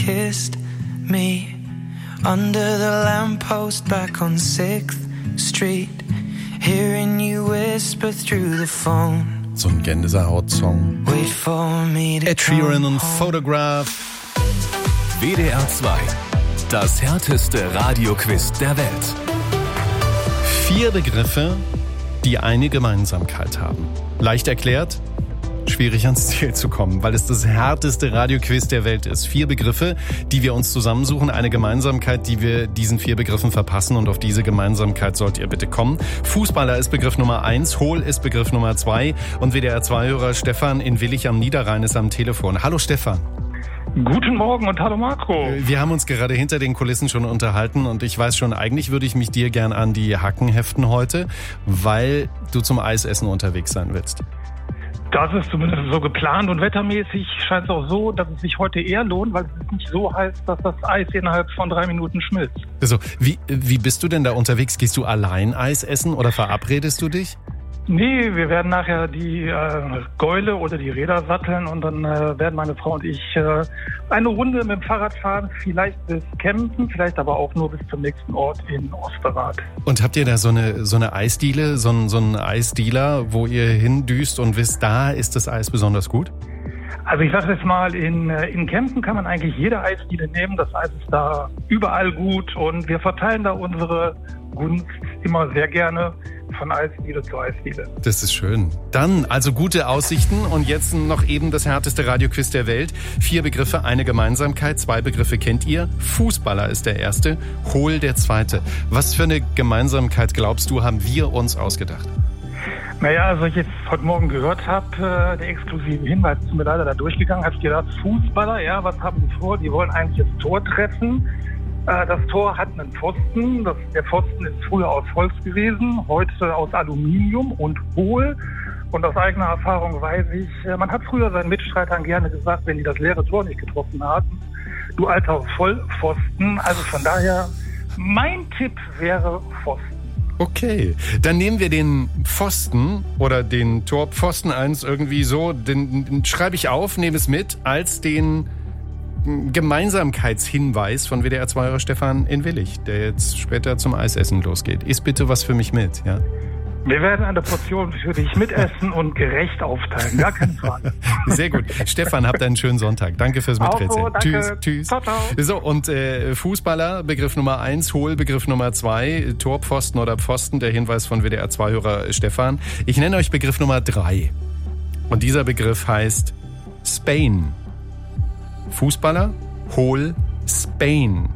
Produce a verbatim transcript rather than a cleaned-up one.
kissed me under the lamppost back on sixth Street, hearing you whisper through the phone. So ein Gänsehaut-Song. Wait for me to Ed Sheeran und Photograph. W D R zwei, das härteste Radioquiz der Welt. Vier Begriffe, die eine Gemeinsamkeit haben. Leicht erklärt, schwierig ans Ziel zu kommen, weil es das härteste Radioquiz der Welt ist. Vier Begriffe, die wir uns zusammensuchen, eine Gemeinsamkeit, die wir diesen vier Begriffen verpassen, und auf diese Gemeinsamkeit sollt ihr bitte kommen. Fußballer ist Begriff Nummer eins, Hohl ist Begriff Nummer zwei und W D R zwei Hörer Stefan in Willich am Niederrhein ist am Telefon. Hallo Stefan. Guten Morgen und hallo Marco. Wir haben uns gerade hinter den Kulissen schon unterhalten und ich weiß schon, eigentlich würde ich mich dir gern an die Hacken heften heute, weil du zum Eisessen unterwegs sein willst. Das ist zumindest so geplant und wettermäßig scheint es auch so, dass es sich heute eher lohnt, weil es nicht so heiß, dass das Eis innerhalb von drei Minuten schmilzt. Also, wie, wie bist du denn da unterwegs? Gehst du allein Eis essen oder verabredest du dich? Nee, wir werden nachher die äh, Gäule oder die Räder satteln und dann äh, werden meine Frau und ich äh, eine Runde mit dem Fahrrad fahren, vielleicht bis Kempten, vielleicht aber auch nur bis zum nächsten Ort in Osterrad. Und habt ihr da so eine so eine Eisdiele, so einen so einen Eisdealer, wo ihr hindüst und wisst, da ist das Eis besonders gut? Also ich sage jetzt mal, in, in Kempten kann man eigentlich jede Eisdiele nehmen. Das Eis ist da überall gut und wir verteilen da unsere Gunst immer sehr gerne von Eisdiele zu Eisdiele. Das ist schön. Dann also gute Aussichten und jetzt noch eben das härteste Radioquiz der Welt. Vier Begriffe, eine Gemeinsamkeit, zwei Begriffe kennt ihr. Fußballer ist der erste, Hohl der zweite. Was für eine Gemeinsamkeit, glaubst du, haben wir uns ausgedacht? Naja, als ich jetzt heute Morgen gehört habe, äh, der exklusive Hinweis ist mir leider da durchgegangen, habe ich gedacht, Fußballer, ja, was haben die vor? Die wollen eigentlich das Tor treffen. Äh, das Tor hat einen Pfosten. Das, der Pfosten ist früher aus Holz gewesen, heute aus Aluminium und hohl. Und aus eigener Erfahrung weiß ich, äh, man hat früher seinen Mitstreitern gerne gesagt, wenn die das leere Tor nicht getroffen hatten, du alter Vollpfosten. Also von daher, mein Tipp wäre Pfosten. Okay, dann nehmen wir den Pfosten oder den Torpfosten eins irgendwie so, den, den schreibe ich auf, nehme es mit als den Gemeinsamkeitshinweis von W D R zwei Hörer Stefan in Willich, der jetzt später zum Eisessen losgeht. Iss bitte was für mich mit, ja? Wir werden eine Portion für dich mitessen und gerecht aufteilen, gar keine Frage. Sehr gut. Stefan, habt einen schönen Sonntag. Danke fürs Miträtseln. Auch so, tschüss, danke. tschüss. Ciao, ciao. So, und äh, Fußballer, Begriff Nummer eins, Hohl, Begriff Nummer zwei, Torpfosten oder Pfosten, der Hinweis von W D R zwei Hörer Stefan. Ich nenne euch Begriff Nummer drei. Und dieser Begriff heißt Spain. Fußballer, Hohl, Spain.